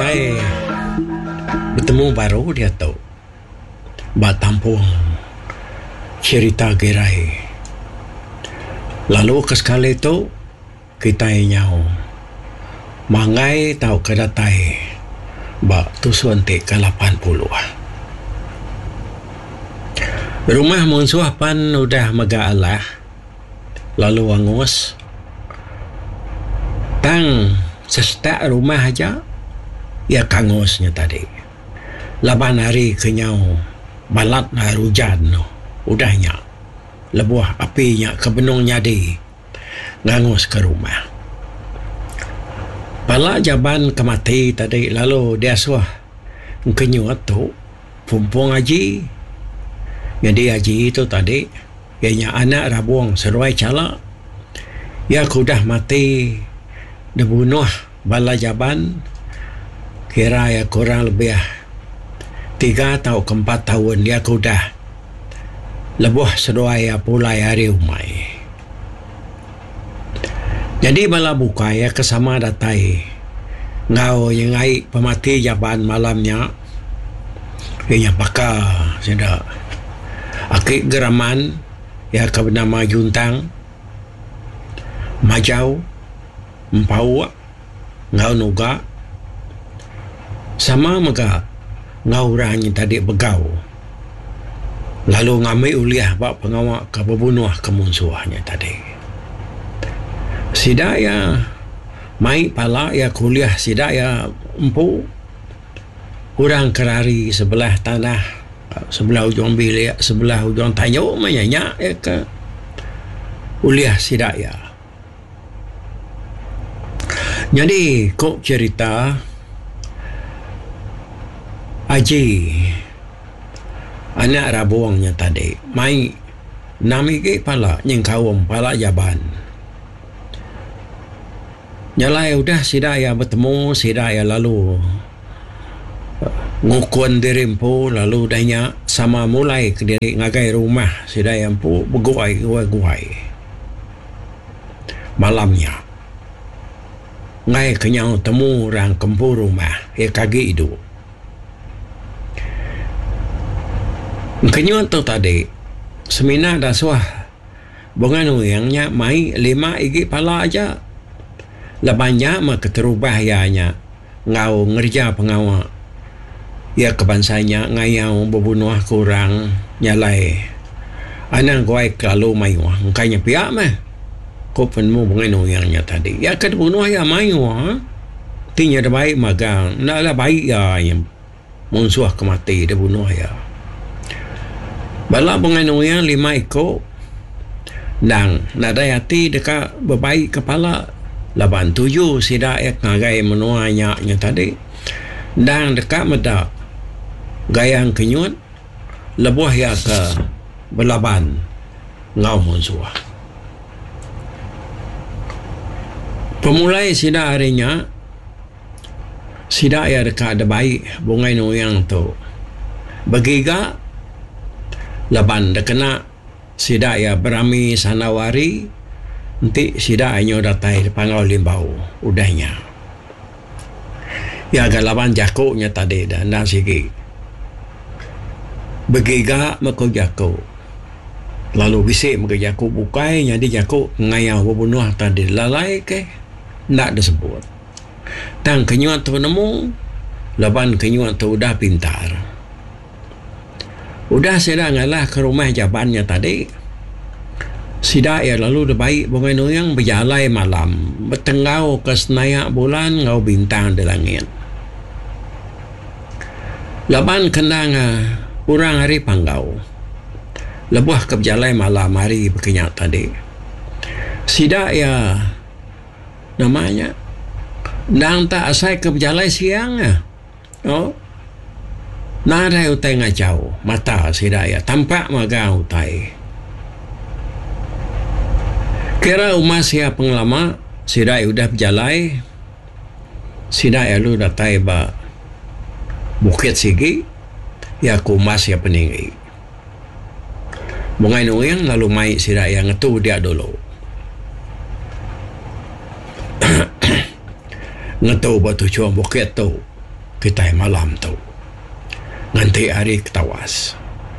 datai bertemu baru dia tahu batampung cerita gerai. Lalu ke sekali itu kita nyau mangai tahu ke datai bak tu suantik ke 80. Rumah munsuh pan udah mega Allah. Lalu angus tang sestak rumah aja ya kangusnya tadi. Laban hari kenyau balat na hujan no. Udahnya lebuah apinya ke benung nyadi ngangus ke rumah. Pala jaban kemati tadi. Lalu dia suah kenyuat tu pumpung haji. Jadi haji itu tadi ianya anak rabuang seruai cala ya kudah mati dibunuh bala jaban kira ya kurang lebih 3 atau 4 tahun dia kudah lebuh seruai ya pulai hari umai. Jadi bala buka ya kesama datai ngau yang ai pemati jaban malamnya ianya pakar sudah akik geraman ya ke bernama Juntang Majau Empau ngau nuga sama mega ngau orang tadi begau. Lalu ngamai uliah bak pengawak ke berbunuh kemunsuhannya tadi. Sida ya mai pala ya kuliah sida ya empu orang kerari sebelah tanah sebelah ujung bilik sebelah ujung tanyo menyanyak ya ke uliah sida ya. Jadi kok cerita Haji anak rabuangnya tadi mai nami ke pala nyeng kawum pala jaban nyalai udah sida ya bertemu sida ya lalu ngukuan dirimpu lalu danya sama mulai ke diri ngagai rumah sida yang pu beguai malamnya ngai kenyang temu orang kempu rumah ya kagi itu kenyang tu tadi semina dah suah bungan uyangnya mai 5 igi pala aja lebanya mah keterubah yanya ngau ngerja pengawak ya kebansanya ngayau berbunuh kurang nyalai anang kuai kalau mai wah ngkanya pihak mah ko penmu bungan uyangnya tadi ya ke bunuh ya mai wah tinya dah baik magang nak lah baik ya yang munsuh kemati dah bunuh ya bala bungan uyang 5 ekor dan nadai hati dekat berbaik kepala 87 sida ek ngagai menuanya nya tadi dan dekat medak gayang kenyut lebuh ya ke belaban ngau munsuh pemulai sida harinya sida ya dekat ada baik bungai uyang tu begiga laban dah kena sida ya berami sanawari nanti sida anyo datai pangau limbau udahnya ya galaban jakuknya tadi dan sigi begiga mako jakuk lalu bisik mako jakuk bukai jadi jakuk ngayau berbunuh tadi lalai ke nak disebut tang kenyuan tu nemu laban kenyuan tu udah pintar udah sida ngalah ke rumah jabannya tadi sida ya lalu dah baik bungai noyang berjalai malam bertengau ke senayak bulan ngau bintang di langit laban kendang kurang hari panggau lebuah ke berjalai malam hari berkenyak tadi sida ya namanya dan tak asai ke berjalai siang oh nadai utai ngacau mata sida ya tampak maga utai kira umas ya penglama sida udah berjalai sida ya lu datai ba bukit sigi ya kumas ya peninggi bungai nuyang lalu mai sida yang ngetu dia dulu ngetu batu cuam bukit tu kita malam tu nanti hari ketawas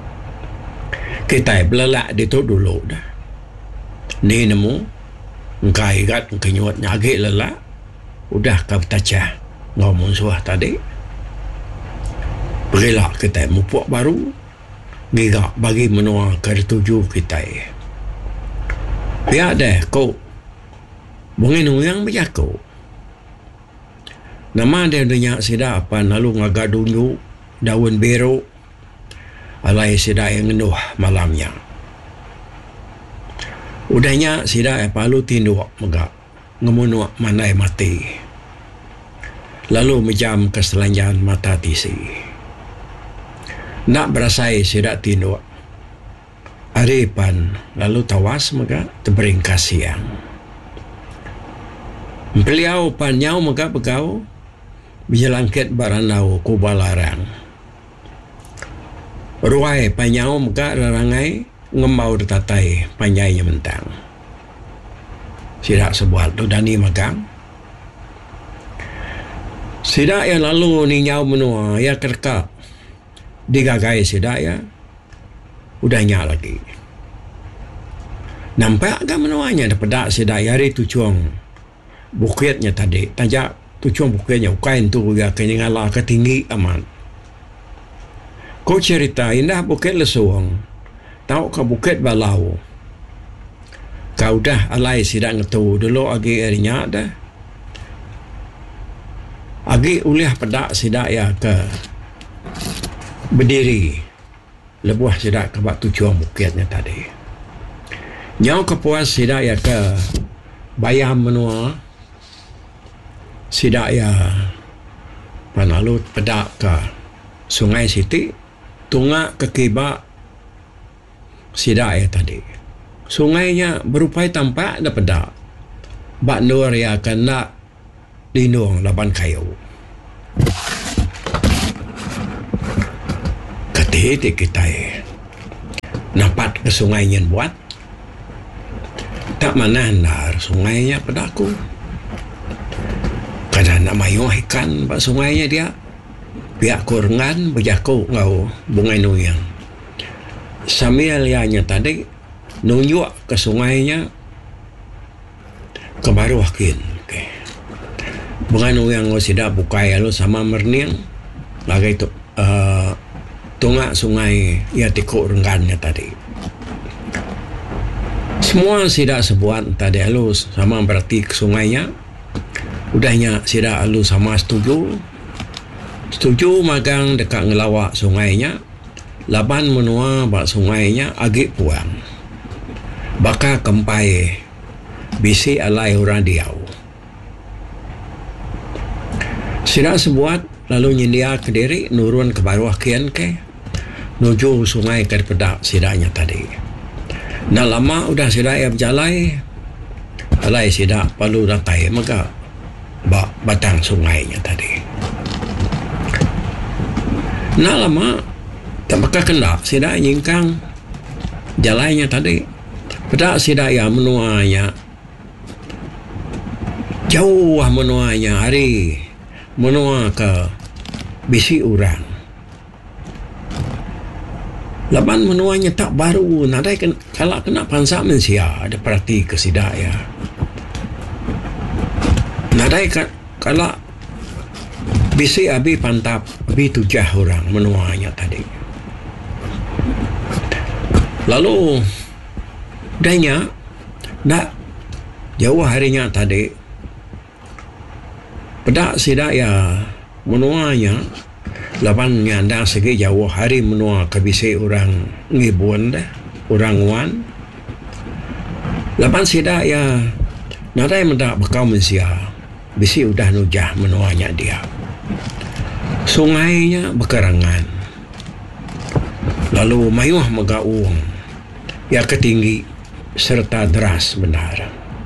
kita belelak di tu dulu dah ni nemu ngkai gat kenyuat nyage lelak udah kau taca ngomong suah tadi belak kita mupuk baru ngigak bagi menua kertuju kita ya deh kau bungin yang berjaku nama dia dunia sida apa lalu ngagak dulu daun biru alai sida yang ngenuh malamnya udahnya sida apa lu tinduk megak ngemunuak manai mati lalu mejam keselanjang mata tisi nak berasai sida tinduk aripan lalu tawas megak teberingkas siang beliau panyau megak begau bijalangket baranau kubalarang ruai panyau megak rarangai ngembau detatai panyainya mentang sidak sebuat tu dani magang sidak yang lalu ni nyau menua ya kerka digagai sidak ya udahnya lagi nampak kan menuanya ada pedak sidak hari tu cuang bukitnya tadi tajak tu cuang bukitnya ukain tu ya kena ngalah ketinggi aman kau cerita indah bukit lesuang tahu ke bukit balau kau dah alai sidak ngetu dulu agi erinya dah agi uliah pedak sidak ya ke berdiri lebuah sidak ke batu cuang bukitnya tadi nyau kepuas sidak ya ke bayam menua sidak ya panalut pedak ke sungai Siti tungak ke kibak sidak ya tadi sungainya berupai tampak ada pedak bak nur ya kena lindung laban kayu ketih kita napat ke sungainya buat tak mana nar sungainya pedaku kadang nak mayung ikan bak sungainya dia pihak kurengan berjaku ngau bungai nuyang sambil lianya tadi nunjuk ke sungainya ke baru wakin okay. Bungai nuyang ngosida bukai lalu sama merniang lagi itu tungak sungai ya tikuk renggannya tadi semua sidak sebuat tadi lalu sama berarti ke sungainya udahnya sidak lalu sama setuju magang dekat ngelawak sungainya laban menua bak sungainya agik puang baka kempai bisi alai orang diau sidak sebuat lalu nyindia ke diri nurun ke bawah kian ke nuju sungai ke pedak sidaknya tadi nak lama udah sidak ya berjalai alai sidak palu datai maka bak batang sungainya tadi nak lama tak bakal kena sidak nyingkang jalannya tadi pedak sidak ya menuanya jauh menuanya hari menua ke bisi orang laban menuanya tak baru nadai kalau kena pansa mensia ada perhati ke sidak ya nadai kalau bisi abi pantap abi tujah orang menuanya tadi lalu danya nak jauh harinya tadi pedak sidak ya menuanya lapan nyandang segi jauh hari menua kebisi orang ngibun dah orang wan lapan sidak ya nadai mendak bekau mensia bisi udah nujah menuanya dia sungainya berkerangan lalu mayuh megaung ya ketinggi serta deras benar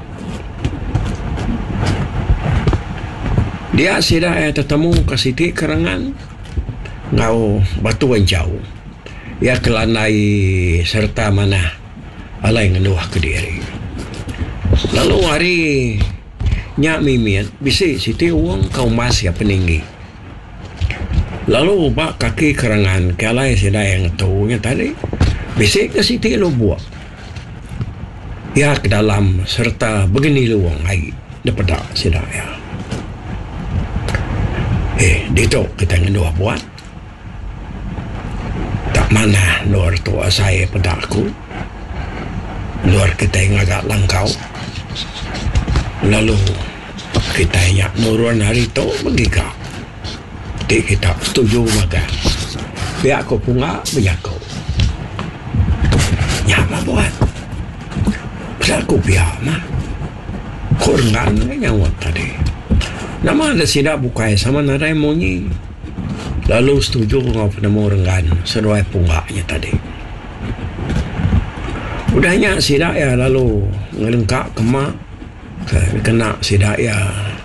dia sidak ya tetemu ke siti kerangan ngau batu jauh ya kelanai serta mana alai ngenuah ke diri lalu hari nyak mimian bisi siti uang kau mas ya peninggi Lalu bak kaki kerangan kalai sida yang tu nya tadi bisik ke Siti lo buat ya ke dalam serta begini luang air daripada sida ya dito kita ngedua buat tak mana luar tua saya pada aku luar kita yang agak langkau lalu kita yang nurun hari tu begigak kita setuju maka pihak ko punga berjago nyama buat aku pihak mah kurang nyawa tadi nama ada sidak bukai sama narai monyi lalu setuju ngau penemu renggan seruai punggaknya tadi udahnya sidak ya lalu ngelengkak kemak kena sidak ya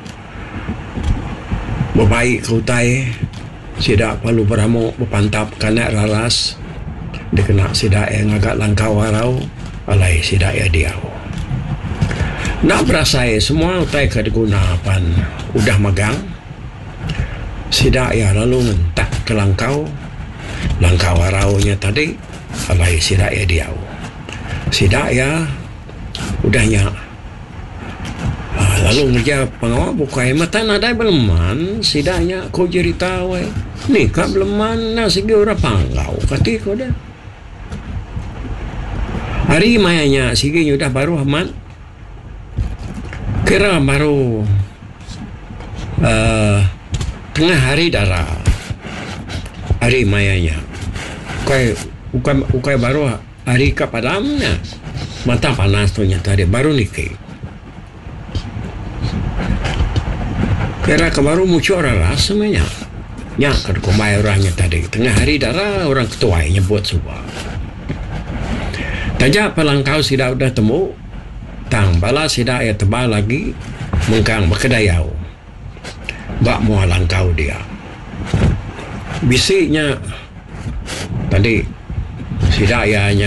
berbaik ke utai sidak palu beramuk berpantap kanak raras dia kena sidak yang agak langkau warau alai sidak ya dia nak berasai semua utai kegunapan udah megang sidak ya lalu ngentak ke langkau waraunya tadi alai sidak ya dia sidak ya udahnya lalu ngeja pengawal bukai mata nadai beleman sidanya kau cerita we ni kak beleman na segi ora panggau kati kau dah hari mayanya segi udah baru aman kira baru tengah hari darah hari mayanya ukai baru hari kapadamnya mata panas tu nyata dia baru nikah kira kebaru muncul orang rasanya nya kerkomai orangnya tadi tengah hari darah orang ketua nyebut semua tajak pelangkau sidak udah temu tang bala sidak ya tebal lagi mengkang berkedayau bak mau langkau dia bisiknya tadi sidak ya